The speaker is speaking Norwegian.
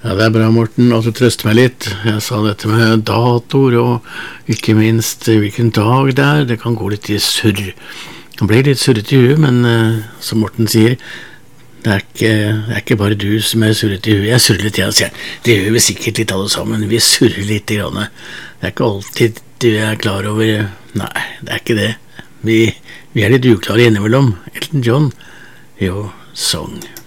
Ja, det bra, Morten, at du trøster meg litt. Jeg sa dette med datoer, og ikke minst hvilken dag det er. Det kan gå litt i surr. Det blir litt surret i huet, men som Morten sier, det er ikke bare du som er surret i huet. Jeg surrer litt, jeg, sier. Det gjør vi sikkert litt alle sammen. Vi surrer litt i grann. Det er ikke alltid du er klar over. Nei, det er ikke det. Vi er litt uklare innimellom. Elton John, jo, Song.